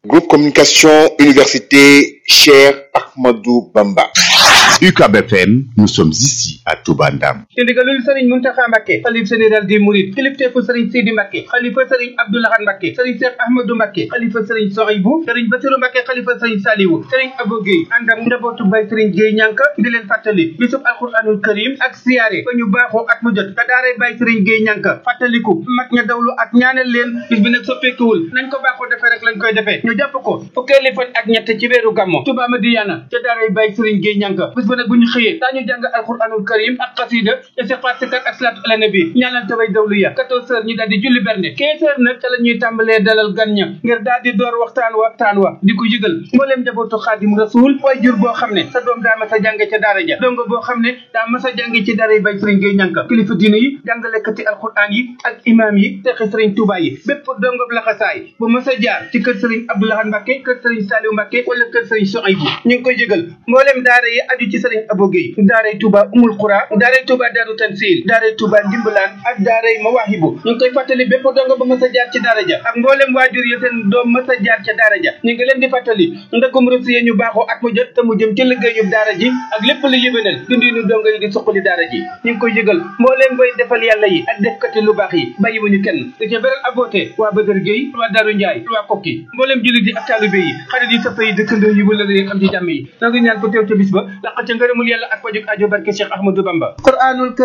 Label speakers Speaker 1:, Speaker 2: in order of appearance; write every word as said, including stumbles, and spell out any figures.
Speaker 1: Groupe Communication Université Cheikh Ahmadou Bamba.
Speaker 2: U C A B F M, nous sommes ici à Touba Ndam.
Speaker 3: ci ndigalul Serigne Mountakha Mbacké xalif général des Mourides kilifteefu Serigne Sidi Mbacké xalifa Serigne Abdou Lahad Mbacké Serigne Cheikh Ahmadou Mbacké xalifa Serigne Souhaïbou Serigne Bassirou Mbacké xalifa Serigne Saliou Serigne Abou Guèye ànd ak njabootu Baye Serigne Guèye ñànk di leen fàttali bisub alquranul karim ak siyaare ba ñu baaxoo at mu jot ka daaray Baye Serigne Guèye ñànk fàttaliku mag ña dawlu ak ñaanal leen bis bi nag soppeekuwul nañ ko baaxoo defee rek lañ koy defee ñu jàpp ko fukkeeli fan ak ñett ci weeru Gammo Touba Madiyana ca daaray Baye Serigne Guèye ñànk bis ba nag bu ñu xëyee daañu jàng alquranul karim ak xasida istighfar sikar ak salaatu ala nabi ñaanal taway dawlu ya quatorze heures ñu daal di julli berne quinze heures nag ca la ñuy tàmbalee dalal gan ña ngir daal di door waxtaan wa waxtaan wa di ko yëgal mbooleem njabootu Xaadim Rasul way jur boo xam ne sa doom daa mas a jànge ca daara ja dongo boo xam ne daa mas a jànge ci daara yi Baye Serigne Guèye ñànk kilifa diine yi jàngalekati alquran yi ak imam yi texi Serigne Touba yi bépp dongo laxasaay bu mas a jaar ci kër Serigne Abdou Lahad Mbacké kër Serigne Saliou Mbacké wala kër Serigne Souhaïbou ñu ngi koy yëgal mbooleem daara yi aju ci Serigne Abou Guèye daaray Touba Umul Qura daaray Touba Darou Tansil daaray Touba Ndimbalaan ak daaray Mawahibu ñu ngi koy fàttali bépp dongo ba mas a jaar ci daara ja ak mboolem waajur yi seen doom mas a jaar ca daara ja ñu ngi leen di fàttali ndëkkum rësi yi ñu baaxoo at mu jot te mu jëm ci liggéeyub daara ji ak lépp lu yëbénal dundinu dongo yi di suqali daara ji ñu ngi koy yëgal mbooleem boy defal yàlla yi ak defkati lu baax yi bàyyiwuñu kenn di ca beral aboote waa Badar Gueye waa Darou Ndiaye waa Kokki mbooleem jullit yi ak taalibe yi xarit yi soppa yi dëkkandoo yi wala leen am ci jàmm yi noo ngi ñaan ko teew ca bis ba laq ca ngërëmul yàlla ak pajuk aajo barke Cheikh Ahmadou Bamba.